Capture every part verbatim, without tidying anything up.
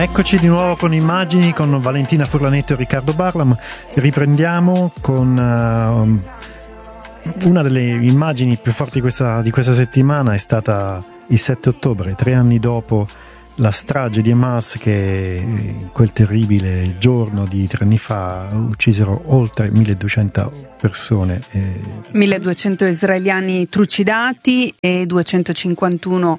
Eccoci di nuovo con Immagini con Valentina Furlanetto e Riccardo Barlam. Riprendiamo con uh, una delle immagini più forti di questa, di questa settimana. È stata il sette ottobre, tre anni dopo la strage di Hamas, che in quel terribile giorno di tre anni fa uccisero oltre milleduecento persone. E... milleduecento israeliani trucidati e duecentocinquantuno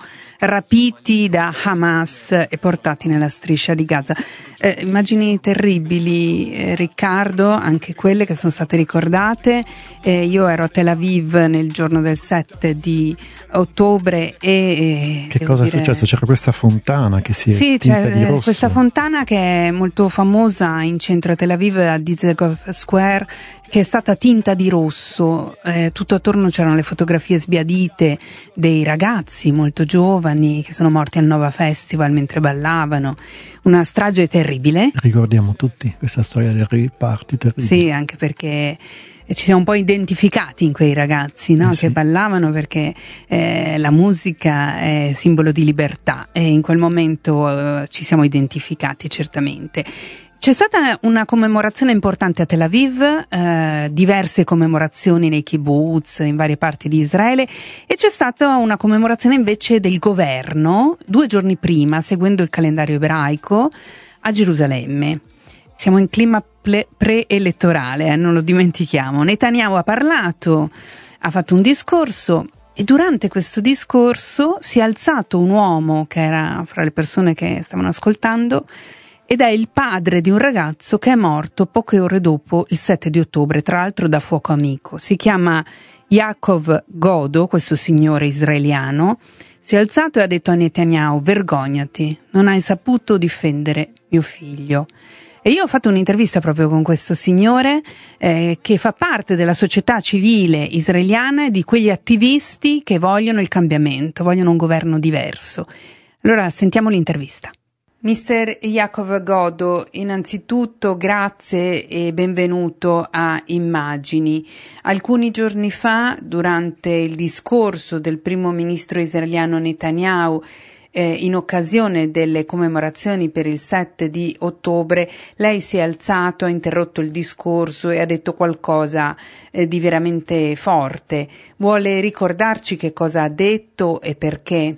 rapiti da Hamas e portati nella striscia di Gaza. Eh, immagini terribili, eh, Riccardo, anche quelle che sono state ricordate. Eh, io ero a Tel Aviv nel giorno del sette di ottobre e... Che cosa dire... è successo? C'era questa fontana che si è sì, tinta c'è di rosso. Questa fontana che è molto famosa in centro a Tel Aviv, a Dizengoff Square, che è stata tinta di rosso. Eh, tutto attorno c'erano le fotografie sbiadite dei ragazzi molto giovani che sono morti al Nova Festival mentre ballavano. Una strage terribile. Ricordiamo tutti questa storia del riparty terribile. Sì, anche perché ci siamo un po' identificati in quei ragazzi, no? eh sì. Che ballavano, perché eh, la musica è simbolo di libertà e in quel momento eh, ci siamo identificati certamente. C'è stata una commemorazione importante a Tel Aviv, eh, diverse commemorazioni nei kibbutz in varie parti di Israele, e c'è stata una commemorazione invece del governo due giorni prima, seguendo il calendario ebraico, a Gerusalemme. Siamo in clima ple- preelettorale, eh, non lo dimentichiamo. Netanyahu ha parlato, ha fatto un discorso e durante questo discorso si è alzato un uomo che era fra le persone che stavano ascoltando ed è il padre di un ragazzo che è morto poche ore dopo il sette di ottobre, tra l'altro da fuoco amico. Si chiama Yaakov Godo, questo signore israeliano. Si è alzato e ha detto a Netanyahu: vergognati, non hai saputo difendere mio figlio. E io ho fatto un'intervista proprio con questo signore eh, che fa parte della società civile israeliana e di quegli attivisti che vogliono il cambiamento, vogliono un governo diverso. Allora sentiamo l'intervista. Mister Yaakov Godo, innanzitutto grazie e benvenuto a Immagini. Alcuni giorni fa, durante il discorso del primo ministro israeliano Netanyahu, eh, in occasione delle commemorazioni per il sette di ottobre, lei si è alzato, ha interrotto il discorso e ha detto qualcosa eh, di veramente forte. Vuole ricordarci che cosa ha detto e perché?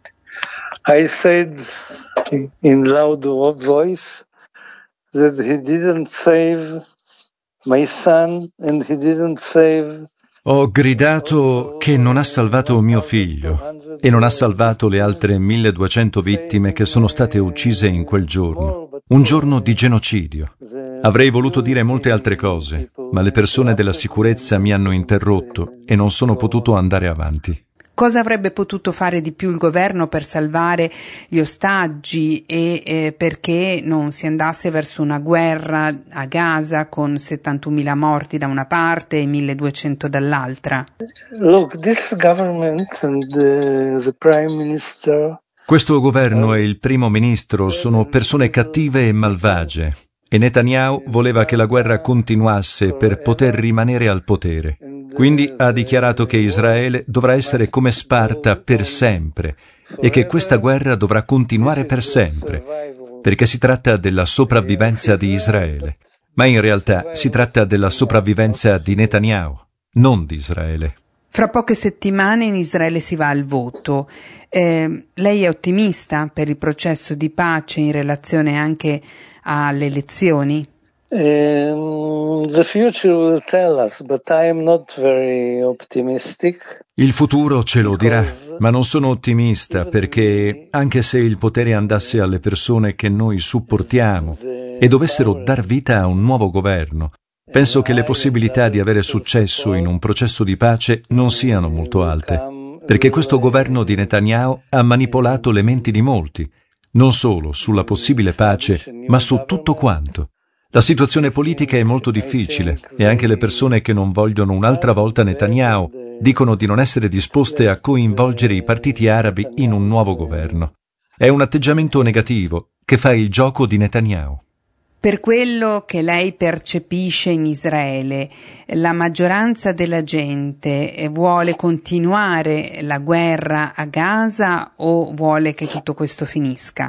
I said in loud voice that he didn't save my son and he didn't save. Ho gridato che non ha salvato mio figlio e non ha salvato le altre milleduecento vittime che sono state uccise in quel giorno, un giorno di genocidio. Avrei voluto dire molte altre cose, ma le persone della sicurezza mi hanno interrotto e non sono potuto andare avanti. Cosa avrebbe potuto fare di più il governo per salvare gli ostaggi e eh, perché non si andasse verso una guerra a Gaza con settantunomila morti da una parte e milleduecento dall'altra? Look, this government and the, the prime minister. Questo governo e il primo ministro sono persone cattive e malvagie e Netanyahu voleva che la guerra continuasse per poter rimanere al potere. Quindi ha dichiarato che Israele dovrà essere come Sparta per sempre e che questa guerra dovrà continuare per sempre, perché si tratta della sopravvivenza di Israele. Ma in realtà si tratta della sopravvivenza di Netanyahu, non di Israele. Fra poche settimane in Israele si va al voto. Eh, lei è ottimista per il processo di pace in relazione anche alle elezioni? Um, the future will tell us, but I am not very optimistic. Il futuro ce lo dirà, ma non sono ottimista perché anche se il potere andasse alle persone che noi supportiamo e dovessero dar vita a un nuovo governo, penso che le possibilità di avere successo in un processo di pace non siano molto alte, perché questo governo di Netanyahu ha manipolato le menti di molti, non solo sulla possibile pace, ma su tutto quanto. La situazione politica è molto difficile e anche le persone che non vogliono un'altra volta Netanyahu dicono di non essere disposte a coinvolgere i partiti arabi in un nuovo governo. È un atteggiamento negativo che fa il gioco di Netanyahu. Per quello che lei percepisce in Israele, la maggioranza della gente vuole continuare la guerra a Gaza o vuole che tutto questo finisca?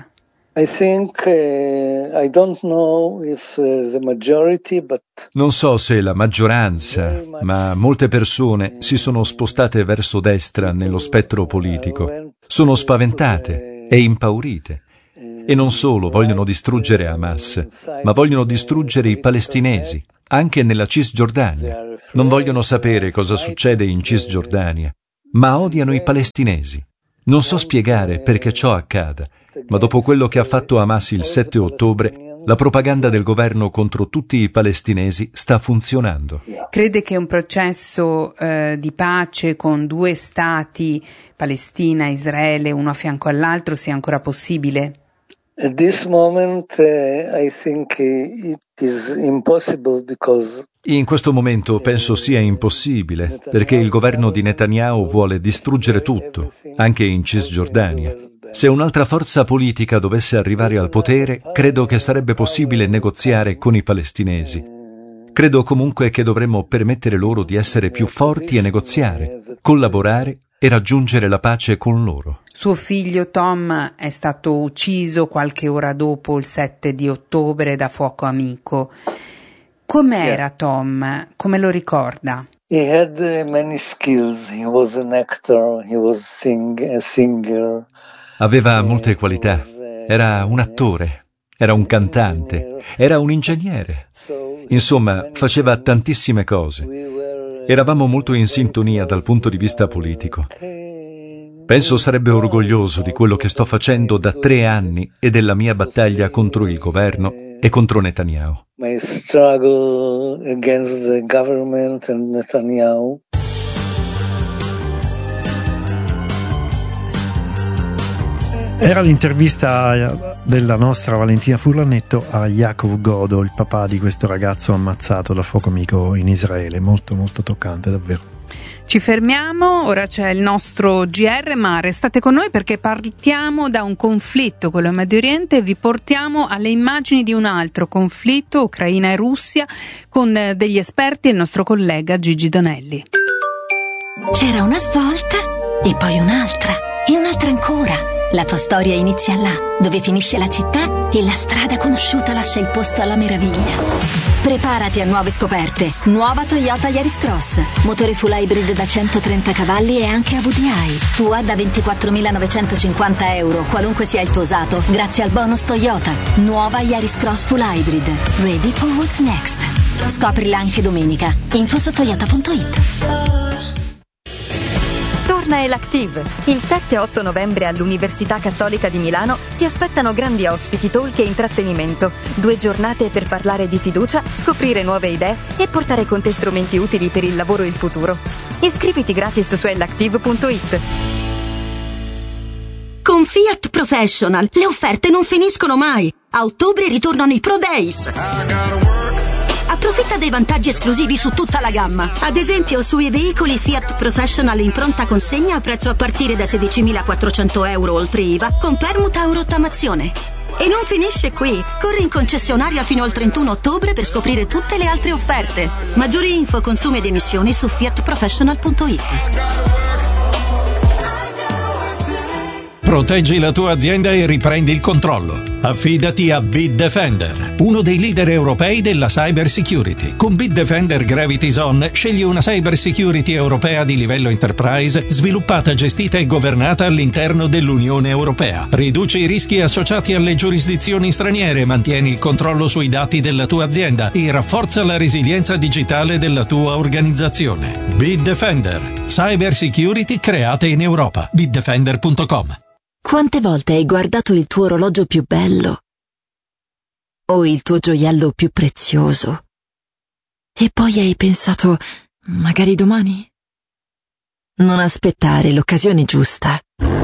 I think uh, I don't know if uh, the majority, but non so se la maggioranza, ma molte persone si sono spostate verso destra nello spettro politico. Sono spaventate e impaurite. E non solo vogliono distruggere Hamas, ma vogliono distruggere i palestinesi, anche nella Cisgiordania. Non vogliono sapere cosa succede in Cisgiordania, ma odiano i palestinesi. Non so spiegare perché ciò accada, ma dopo quello che ha fatto Hamas il sette ottobre, la propaganda del governo contro tutti i palestinesi sta funzionando. Crede che un processo eh, di pace con due stati, Palestina e Israele, uno a fianco all'altro, sia ancora possibile? At this moment, uh, I think it is impossible because in questo momento penso sia impossibile, perché il governo di Netanyahu vuole distruggere tutto, anche in Cisgiordania. Se un'altra forza politica dovesse arrivare al potere, credo che sarebbe possibile negoziare con i palestinesi. Credo comunque che dovremmo permettere loro di essere più forti e negoziare, collaborare e raggiungere la pace con loro. Suo figlio Tom è stato ucciso qualche ora dopo il sette di ottobre da fuoco amico. Com'era Tom? Come lo ricorda? He had uh, many skills. He was an actor, he was sing- a singer. Aveva molte qualità. Era un attore, era un cantante, era un ingegnere. Insomma, faceva tantissime cose. Eravamo molto in sintonia dal punto di vista politico. Penso sarebbe orgoglioso di quello che sto facendo da tre anni e della mia battaglia contro il governo e contro Netanyahu. My struggle against the government and Netanyahu. Era l'intervista della nostra Valentina Furlanetto a Yaakov Godo, il papà di questo ragazzo ammazzato dal fuoco amico in Israele. Molto molto toccante, davvero. Ci fermiamo, ora c'è il nostro G R, ma restate con noi perché partiamo da un conflitto con il Medio Oriente e vi portiamo alle immagini di un altro conflitto, Ucraina e Russia, con degli esperti e il nostro collega Gigi Donelli. C'era una svolta e poi un'altra e un'altra ancora. La tua storia inizia là, dove finisce la città e la strada conosciuta lascia il posto alla meraviglia. Preparati a nuove scoperte. Nuova Toyota Yaris Cross. Motore full hybrid da centotrenta cavalli e anche a V D I. Tua da ventiquattromilanovecentocinquanta euro, qualunque sia il tuo usato, grazie al bonus Toyota. Nuova Yaris Cross full hybrid. Ready for what's next. Scoprila anche domenica. Info su toyota punto it. Torna Elactive. Il sette e otto novembre all'Università Cattolica di Milano ti aspettano grandi ospiti, talk e intrattenimento. Due giornate per parlare di fiducia, scoprire nuove idee e portare con te strumenti utili per il lavoro e il futuro. Iscriviti gratis su elactive punto it. Con Fiat Professional le offerte non finiscono mai. A ottobre ritornano i Pro Days. Approfitta dei vantaggi esclusivi su tutta la gamma. Ad esempio, sui veicoli Fiat Professional in pronta consegna a prezzo a partire da sedicimilaquattrocento euro oltre I V A con permuta o rottamazione. E non finisce qui. Corri in concessionaria fino al trentuno ottobre per scoprire tutte le altre offerte. Maggiori info, consumi ed emissioni su fiat professional punto it. Proteggi la tua azienda e riprendi il controllo. Affidati a Bitdefender, uno dei leader europei della cyber security. Con Bitdefender Gravity Zone scegli una cyber security europea di livello enterprise, sviluppata, gestita e governata all'interno dell'Unione Europea. Riduci i rischi associati alle giurisdizioni straniere, mantieni il controllo sui dati della tua azienda e rafforza la resilienza digitale della tua organizzazione. Bitdefender, cyber security creata in Europa. bitdefender punto com. Quante volte hai guardato il tuo orologio più bello o il tuo gioiello più prezioso e poi hai pensato, magari domani? Non aspettare l'occasione giusta.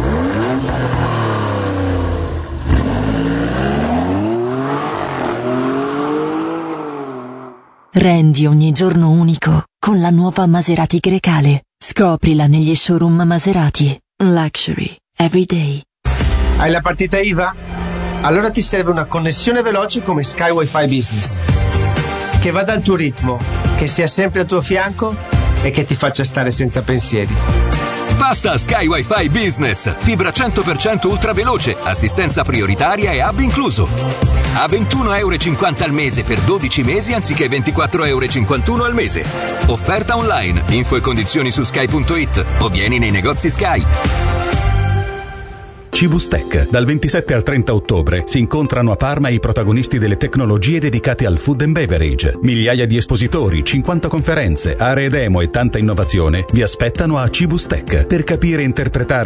Rendi ogni giorno unico con la nuova Maserati Grecale. Scoprila negli showroom Maserati. Luxury every day. Hai la partita I V A? Allora ti serve una connessione veloce come Sky Wi-Fi Business, che vada al tuo ritmo, che sia sempre al tuo fianco e che ti faccia stare senza pensieri. Passa a Sky Wi-Fi Business, fibra cento per cento ultraveloce, assistenza prioritaria e hub incluso. A ventuno euro e cinquanta al mese per dodici mesi anziché ventiquattro euro e cinquantuno al mese. Offerta online, info e condizioni su sky punto it o vieni nei negozi Sky. Cibustech. Dal ventisette al trenta ottobre si incontrano a Parma i protagonisti delle tecnologie dedicate al food and beverage. Migliaia di espositori, cinquanta conferenze, aree demo e tanta innovazione vi aspettano a Cibustech per capire e interpretare